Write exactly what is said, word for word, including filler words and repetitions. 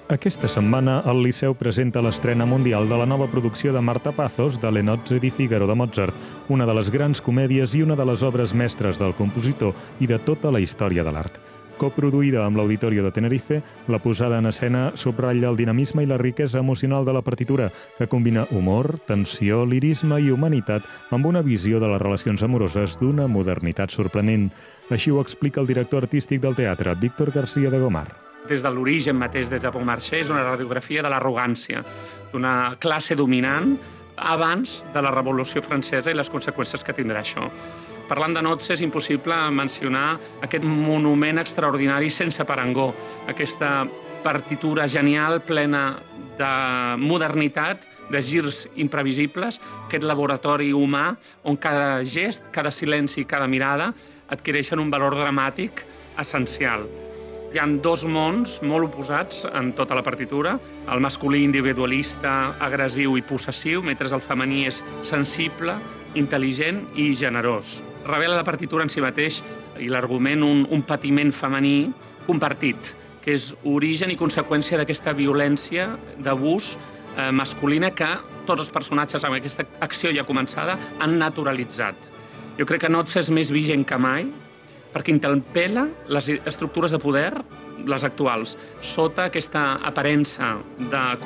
Aquesta setmana, el Liceu presenta l'estrena mundial de la nova producció de Marta Pazos de Le Nozze di Figaro de Mozart, una de les grans comèdies i una de les obres mestres del compositor i de tota la història de l'art. Coproduïda amb l'Auditorio de Tenerife, la posada en escena subratlla el dinamisme i la riquesa emocional de la partitura, que combina humor, tensió, lirisme i humanitat amb una visió de les relacions amoroses d'una modernitat sorprenent. Així ho explica el director artístic del teatre, Víctor García de Gomar. Des de l'origen mateix, des de Beaumarchais, és una radiografia de l'arrogància d'una classe dominant abans de la Revolució Francesa i les conseqüències que tindrà això. Parlant de Nozze, és impossible mencionar aquest monument extraordinari sense parangó, aquesta partitura genial, plena de modernitat, de girs imprevisibles, aquest laboratori humà on cada gest, cada silenci i cada mirada adquireixen un valor dramàtic essencial. Hi ha dos mons molt oposats en tota la partitura, el masculí individualista, agressiu i possessiu, mentre el femení és sensible, intel·ligent i generós. Revela la partitura en si mateix i l'argument un, un patiment femení compartit, que és origen i conseqüència d'aquesta violència d'abús eh, masculina que tots els personatges amb aquesta acció ja començada han naturalitzat. Jo crec que Nozze és més vigent que mai, perquè interpel·la les estructures de poder, les actuals, sota aquesta aparença de